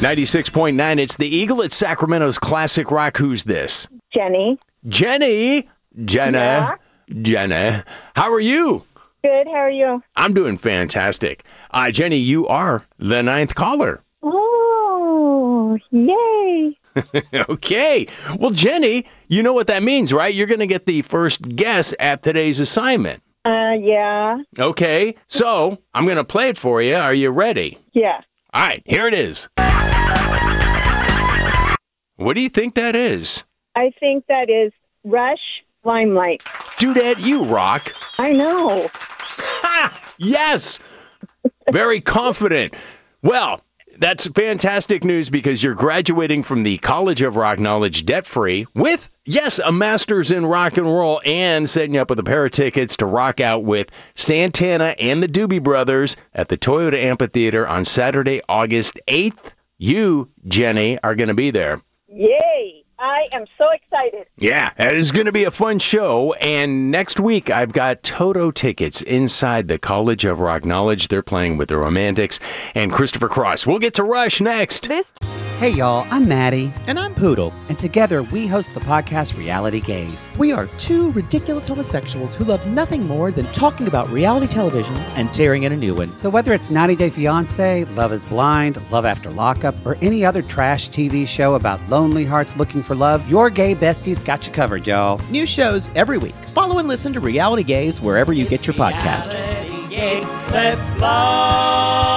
96.9, it's the Eagle at Sacramento's Classic Rock. Who's this? Jenny. Jenny. Jenna. Yeah. Jenna. How are you? Good. How are you? I'm doing fantastic. Jenny, you are the 9th caller. Oh, yay. Okay. Well, Jenny, you know what that means, right? You're going to get the first guess at today's assignment. Yeah. Okay. So I'm going to play it for you. Are you ready? Yeah. All right. Here it is. What do you think that is? I think that is Rush Limelight. Dudette, you rock. I know. Ha! Yes. Very confident. Well, that's fantastic news because you're graduating from the College of Rock Knowledge debt-free with, yes, a master's in rock and roll and setting you up with a pair of tickets to rock out with Santana and the Doobie Brothers at the Toyota Amphitheater on Saturday, August 8th. You, Jenny, are going to be there. Yay. I am so excited. Yeah, it is going to be a fun show. And next week, I've got Toto tickets inside the College of Rock Knowledge. They're playing with the Romantics and Christopher Cross. We'll get to Rush next. Hey, y'all, I'm Maddie. And I'm Poodle. And together, we host the podcast Reality Gaze. We are two ridiculous homosexuals who love nothing more than talking about reality television and tearing in a new one. So whether it's 90 Day Fiancé, Love is Blind, Love After Lockup, or any other trash TV show about lonely hearts looking for love, your gay besties got you covered, y'all. New shows every week. Follow and listen to Reality Gaze wherever you get your podcast. Let's fly.